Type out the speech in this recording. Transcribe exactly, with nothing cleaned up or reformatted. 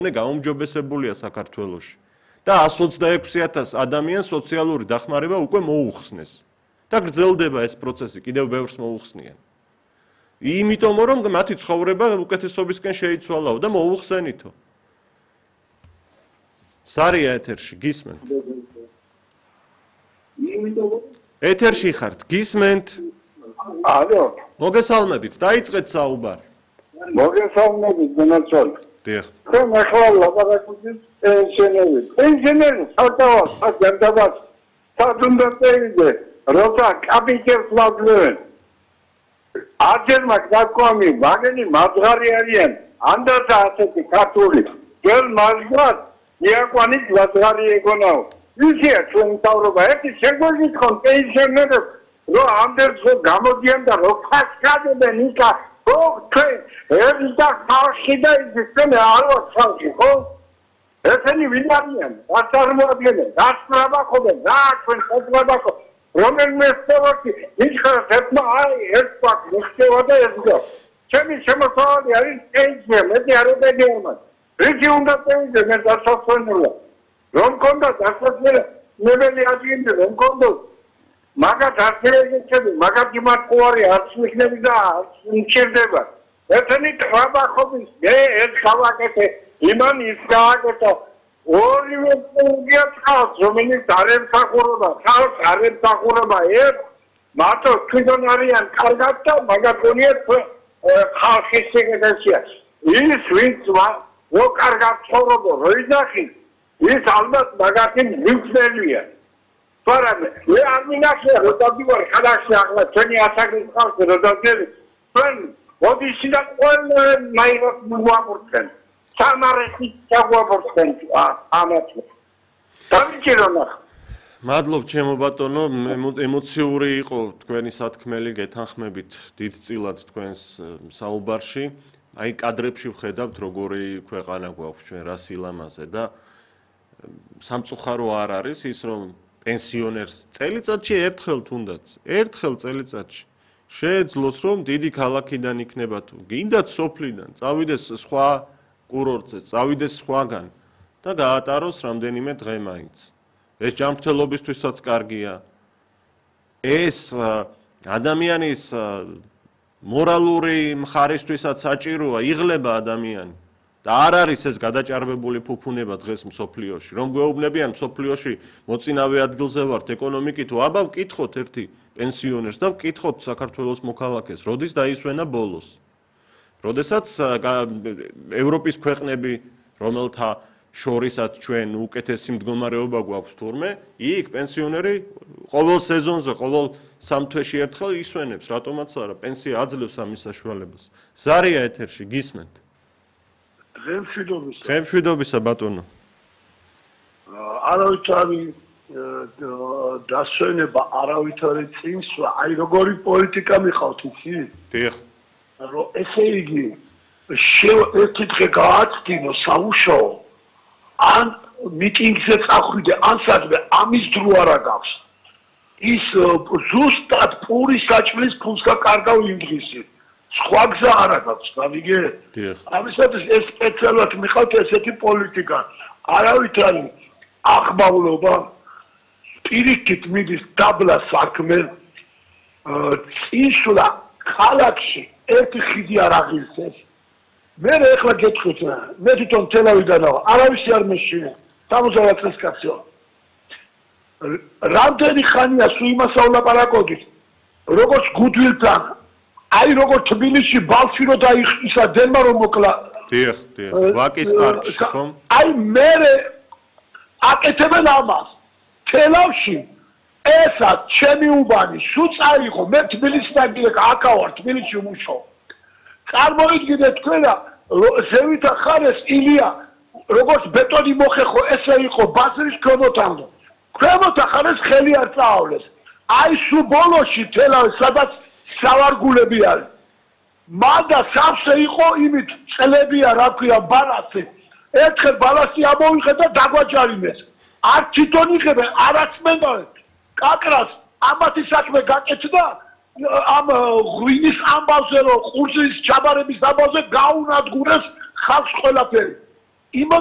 გაუმჯობესებულია საქართველოში და one hundred twenty-six thousand ადამიანს სოციალური დახმარება უკვე მოუხსნეს და გრძელდება ეს პროცესი კიდევ ბევრს მოუხსნიან. იმიტომ რომ მათი ცხოვრება უკეთესობისკენ შეიცვალაო და მოუხსენითო. სარია ეთერში გისმენთ? ეთერში ხართ, გისმენთ? ალო. მოგესალმებით, დაიწყეთ საუბარი. მოგესალმებით, მონაცოლ. დიახ. ხომ ახლა ლაპარაკობთ პენსიონერები. პენსიონერი სათავე საგანდაბას სადუნდა წეიზე, როცა კაპიტელს ლაგლენ. აჯერმაკ დაკომი, მაგენი მაღარი არიან, ანდაცა ასეთი ქართული. გელ მაღლად იაკვანი ლაგარი ეგონაო. ისია ჩვენ თავრობა, ერთი შეგვიძლია ხომ პენსიონერებს, რომ ამდენს გამოდიან და რო ხასკადებენ იქა ოქე, ეს და ხალხი და ისინი არ ვახალხი, ხო? ესენი ვინ არიან? რას წარმოადგენენ? რას ტრაბახობენ? რა ჩვენ შეგვაბახო? რომელიმე სწორკი, იქხარ ერთმა აი ერთ პაკ მოხდება და ესგა. ჩემი შემოსავალი არის პენსია, მეტი არ უდეგემა. რითი უნდა პენსია, მე დასასვენებია. რომ კონდა დასასვენებელი ადგილი, რომ კონდა მაგათ არცერეგეჩები, მაგათ იმართყუარი არც მიხნები და არც მჭირდება. ესენი ტრაბახობის მე ეს გავაკეთე, იმან ის გააკეთა. ორივე პუნქტია ხალხს, რომელიც არ ემსახურება, ხალხს არ ემსახურება, ერთ მარტო თვითონ არიან კარგად და მაგათ გონიათ ხალხის შეგედაშია. ის ვინც რო კარგად ცხოვრობო, რო იძახი, ის ალბათ მაგათი მიგზელია. Para me, le arminașe, rotativor, khalashi akhla, cheni asagris khalqi rotativor. Tuen, odishidan qol mai muaburtken. Samaresi chagwaburtken amatsi. Tavichirona. მადლობ ჩემო ბატონო, ემოციური იყო თქვენი სათქმელი, გეთანხმებით დიდწილად თქვენს საუბარში. Აი კადრებში ვხედავთ როგორი ქვეყანა გვაქვს ჩვენ რა სილამაზე და სამწუხარო არ არის ის რომ პენსიონერს წელიწადში ერთხელ თუნდაც, ერთხელ წელიწადში შეეძლოს რომ დიდი ქალაქიდან იქნება თუ გინდათ სოფლიდან, წავიდეს სხვა კურორტზე, წავიდეს სხვაგან და გაატაროს რამდენიმე დღე მაინც. ეს ჯანმრთელობისთვისაც კარგია. ეს ადამიანის მორალური მხარისთვისაც საჭიროა, იღლება ადამიანი. და არ არის ეს გადაჭარბებული ფუფუნება დღეს მსოფლიოში. რომ გვეუბნებიან მსოფლიოში მოწინავე ადგილზე ვართ ეკონომიკით, აბა ვკითხოთ ერთი პენსიონერს და ვკითხოთ საქართველოს მოქალაქეს, როდის დაისვენა ბოლოს. როდესაც ევროპის ქვეყნები, რომელთა შორისაც ჩვენ უკეთესი მდგომარეობა გვაქვს თურმე, იქ პენსიონერი ყოველ სეზონზე, ყოველ სამ თვეში ერთხელ ისვენებს, რატომაც არა, პენსია აძლევს ამის საშუალებას. ზარია ეთერში, გისმენთ? Ხემშვიდობისა. ხემშვიდობისა ბატონო. არავითარი დასვენება, არავითარი წინსვლა, აი როგორი პოლიტიკა მიყავთ იცი? დიახ. რომ ესე იგი ერთი დღე გააცდინო სამუშაო, ან მიტინგზე წახვიდე, ან სადმე ამის დრო არ აქვს. ის ზუსტად პურის საჭმლის ფულს გაკარგავ ინგლისში. სხვა გზა არ აქვს, გავიგე? ამისათვის ეს სპეციალურად მიყავთ ესეთი პოლიტიკა. არავითარი ახმავლობა, პირიქით მიდის დაბლა საქმე, წინსვლა ქალაქში ერთი ხიდი არ აღიზეს. მე ეხლა გეტყვით, მე თვითონ თელავიდან ვარ, არავის არ მეშინე, სამოცდაათ წლის კაცია. რამდენი ხანია სულ იმას ვლაპარაკობთ, როგორც გუდვილთან აი როგორ თბილისში ბავშვი და ისა დემა რომ მოკლა. დიახ, დიახ. ვაკის პარკში, ხომ? აი მე აკეთებენ ამას. თელავში ესა ჩემი უბანი, სულ წაიღო, მე თბილისიდან გიქ აკავარ თბილისში ვმუშაობ. წარმოიდგინეთ თქვენ ზევით ახარეს ილია, როგორც ბეტონი მოხეხო, ესე იყო ბაზრის ქვემოთამდე. ქვემოთ ახარეს ხელი არ წაავლეს. აი სულ ბოლოში თელავი სადაც სავარგულები არის. მანდა სამსე იყო იმით წლებია რა ქვია ბალასი. ერთხელ ბალასი ამოვიღე და დაგვაჯარიმეს. არ თვითონ იღებენ, არაც მენდავენ. კაკრას ამათი საქმე გაკეთდა ამ ღვინის ამბავზე რომ ყურძნის ჩაბარების ამბავზე გაუნადგურეს ხალხს ყველაფერი. იმ